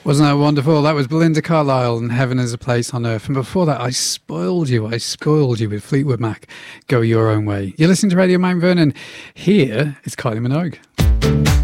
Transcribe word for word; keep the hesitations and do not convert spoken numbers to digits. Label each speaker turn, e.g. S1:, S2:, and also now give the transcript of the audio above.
S1: Wasn't that wonderful? That was Belinda Carlisle and Heaven is a Place on Earth. And before that, I spoiled you. I spoiled you with Fleetwood Mac, Go Your Own Way. You're listening to Radio Mount Vernon. Here is Kylie Minogue.